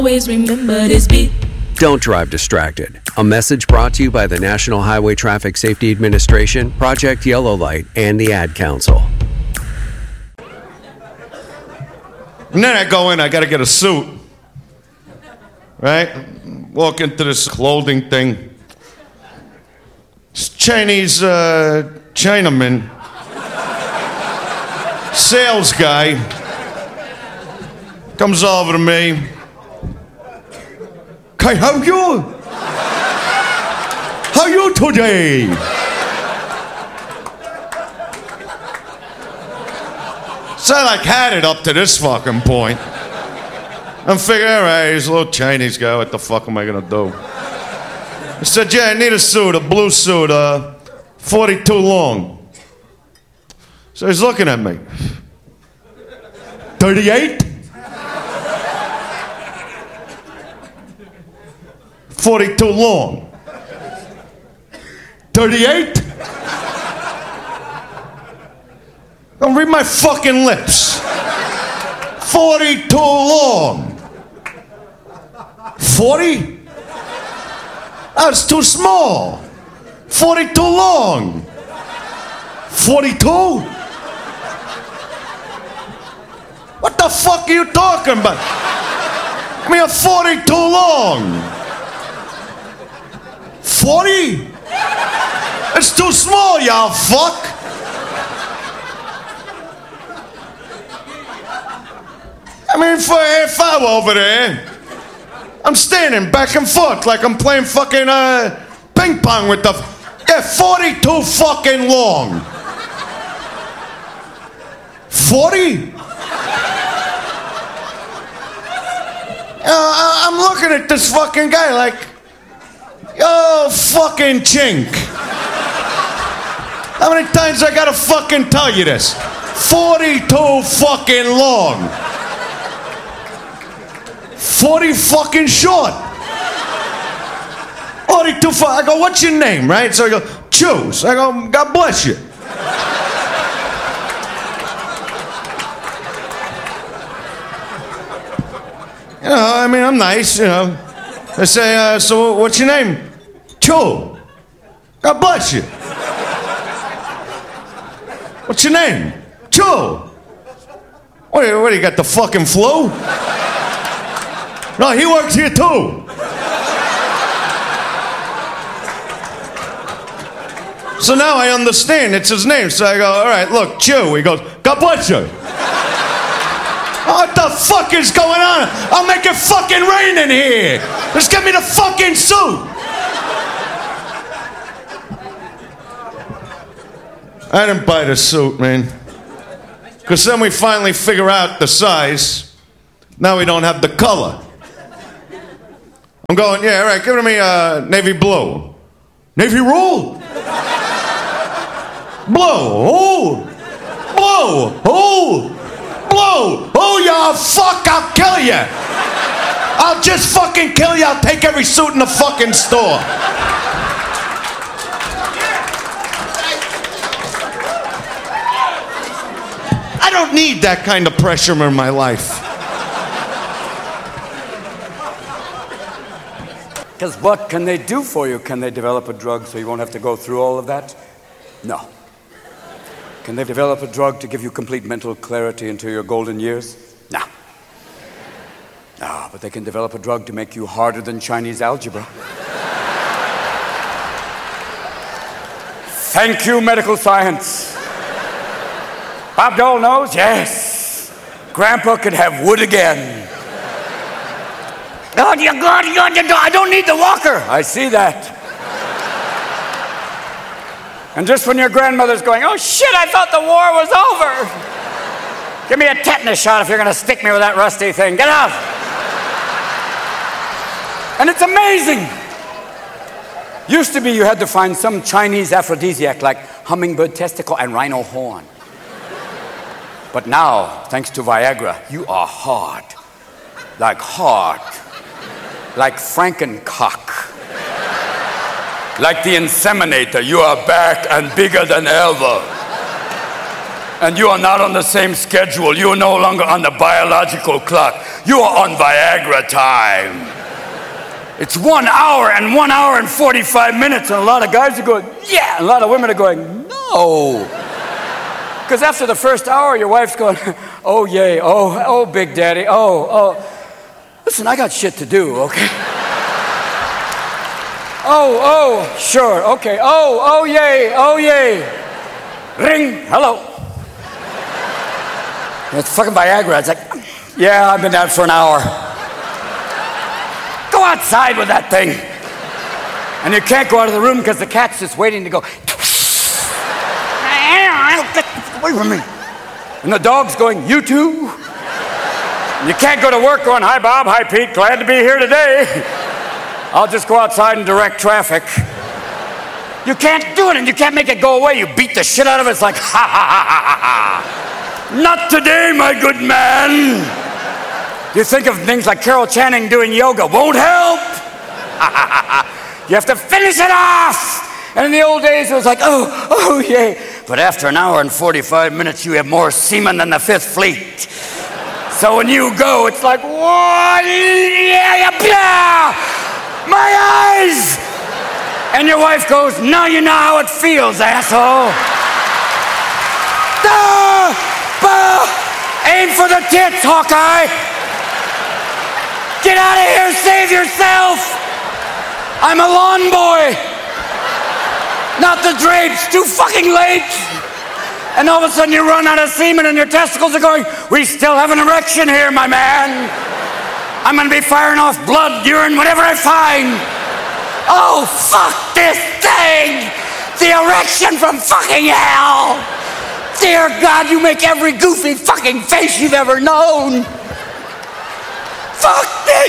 Always remember this beat. Don't drive distracted. A message brought to you by the National Highway Traffic Safety Administration, Project Yellow Light, and the Ad Council. And then I go in, I gotta get a suit. Right? Walk into this clothing thing. This Chinese Chinaman, sales guy, comes over to me. Hey, how you? How you today? So I had it up to this fucking point. I'm figuring, all right, he's a little Chinese guy. What the fuck am I gonna do? I said, yeah, I need a suit, a blue suit, 42 long. So he's looking at me. 38? 42 long. 38? Don't read my fucking lips. 42 long. 40? That's too small. 42 long. 42? What the fuck are you talking about? I mean, 42 long. 40? It's too small, y'all fuck. I mean, for a half hour over there, I'm standing back and forth like I'm playing fucking ping pong with the... Yeah, 42 fucking long. 40? I'm looking at this fucking guy like, yo, fucking chink. How many times I gotta fucking tell you this? 42 fucking long. 40 fucking short. 42 I go, what's your name, right? So I go, Choose. I go, God bless you. You know, I mean, I'm nice, you know. I say, so what's your name? Cho. God bless you. What's your name? Cho. What do you got, the fucking flu? No, he works here too. So now I understand it's his name. So I go, all right, look, Chew. He goes, God bless you. What the fuck is going on? I'll make it fucking rain in here. Just get me the fucking suit. I didn't buy the suit, man. Because then we finally figure out the size. Now we don't have the color. I'm going, yeah, all right, give it to me navy blue. Navy rule? Blue. Oh. Blue. Oh. Blue. Oh, you fuck, I'll kill you. I'll just fucking kill you. I'll take every suit in the fucking store. I don't need that kind of pressure in my life. Because what can they do for you? Can they develop a drug so you won't have to go through all of that? No. Can they develop a drug to give you complete mental clarity into your golden years? No. No, but they can develop a drug to make you harder than Chinese algebra. Thank you, medical science. Bob Dole knows? Yes. Grandpa could have wood again. Oh, dear God, I don't need the walker. I see that. And just when your grandmother's going, oh shit, I thought the war was over. Give me a tetanus shot if you're gonna stick me with that rusty thing. Get out. And it's amazing. Used to be you had to find some Chinese aphrodisiac like hummingbird testicle and rhino horn. But now, thanks to Viagra, you are hard. Like Frankencock. Like the inseminator, you are back and bigger than ever. And you are not on the same schedule. You are no longer on the biological clock. You are on Viagra time. It's 1 hour and 1 hour and 45 minutes, and a lot of guys are going, yeah, and a lot of women are going, no. Because after the first hour, your wife's going, oh, yay, oh, big daddy, oh. Listen, I got shit to do, okay? Oh, sure, okay, oh, yay. Ring, hello. It's fucking Viagra. It's like, yeah, I've been down for an hour. Go outside with that thing. And you can't go out of the room because the cat's just waiting to go. Get away from me. And the dog's going, you too? And you can't go to work going, hi, Bob, hi, Pete, glad to be here today. I'll just go outside and direct traffic. You can't do it, and you can't make it go away. You beat the shit out of it. It's like, ha, ha, ha, ha, ha, ha. Not today, my good man. You think of things like Carol Channing doing yoga. Won't help. You have to finish it off. And in the old days, it was like, oh, yay. But after an hour and 45 minutes, you have more semen than the Fifth Fleet. So when you go, it's like, whoa, yeah, my eyes. And your wife goes, now you know how it feels, asshole. Aim for the tits, Hawkeye. Get out of here, save yourself. I'm a lawn boy. Not the drapes, too fucking late. And all of a sudden you run out of semen and your testicles are going, we still have an erection here, my man. I'm gonna be firing off blood, urine, whatever I find. Oh, fuck this thing. The erection from fucking hell. Dear God, you make every goofy fucking face you've ever known. Fuck this